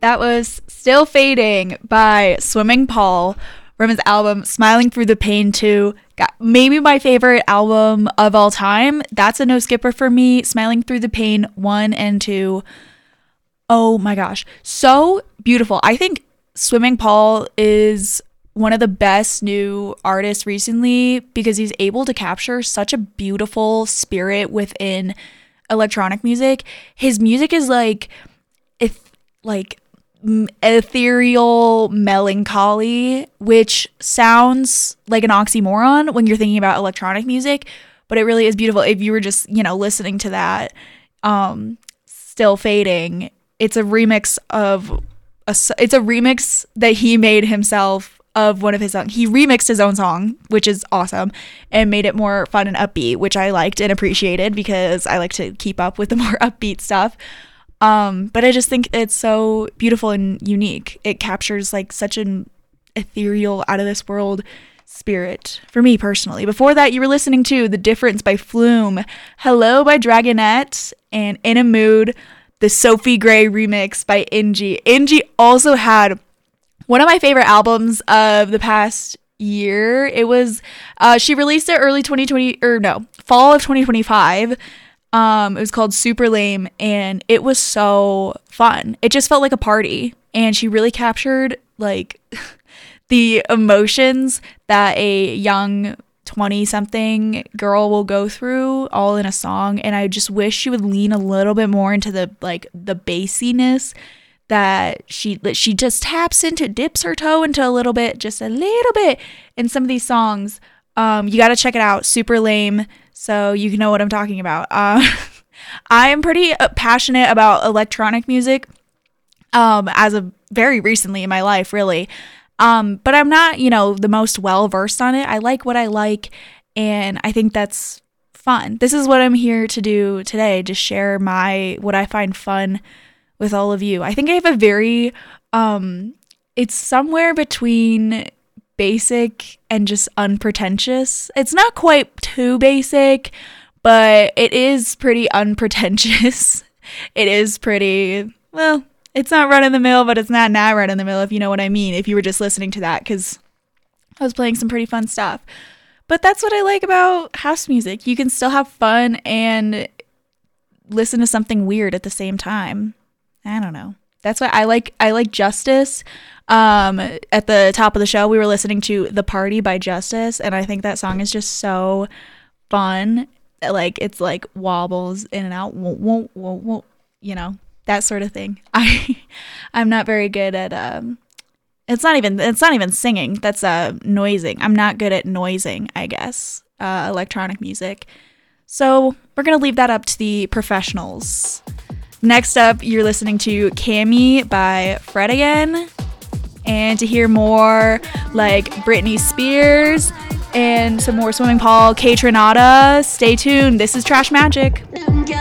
That was Still Fading by Swimming Paul from his album Smiling Through the Pain 2. Maybe my favorite album of all time. That's a no skipper for me. Smiling Through the Pain 1 and 2. Oh my gosh. So beautiful. I think Swimming Paul is one of the best new artists recently because he's able to capture such a beautiful spirit within electronic music. His music is like ethereal melancholy, which sounds like an oxymoron when you're thinking about electronic music, but it really is beautiful. If you were just, listening to that, Still Fading, it's a remix that he made himself of one of his songs. He remixed his own song, which is awesome, and made it more fun and upbeat, which I liked and appreciated because I like to keep up with the more upbeat stuff. But I just think it's so beautiful and unique. It captures like such an ethereal, out of this world spirit for me personally. Before that, you were listening to The Difference by Flume, Hello by Dragonette, and In a Mood, the Sophie Gray remix by Ingi. Ingi also had one of my favorite albums of the past year. It was, she released it fall of 2025. It was called Super Lame, and it was so fun. It just felt like a party, and she really captured like the emotions that a young 20-something girl will go through all in a song. And I just wish she would lean a little bit more into the bassiness that she just dips her toe into just a little bit in some of these songs. You got to check it out, Super Lame, so you can know what I'm talking about. I am pretty passionate about electronic music as of very recently in my life, really. But I'm not, the most well-versed on it. I like what I like, and I think that's fun. This is what I'm here to do today, just share what I find fun with all of you. I think I have a very, it's somewhere between basic and just unpretentious. It's not quite too basic, but it is pretty unpretentious. It is pretty, well, it's not run in the mill, but it's not run in the mill, if you know what I mean, if you were just listening to that, because I was playing some pretty fun stuff. But that's what I like about house music. You can still have fun and listen to something weird at the same time. I don't know. That's why I like Justice. At the top of the show, we were listening to The Party by Justice, and I think that song is just so fun. Like, it's like wobbles in and out, whoa, whoa, whoa, that sort of thing. I'm not very good at it's not even singing. That's noising. I'm not good at noising, I guess. Electronic music. So we're gonna leave that up to the professionals. Next up, you're listening to Cammy by Fred again. And to hear more like Britney Spears and some more Swimming Paul, Kaytranada, stay tuned. This is Trash Magic.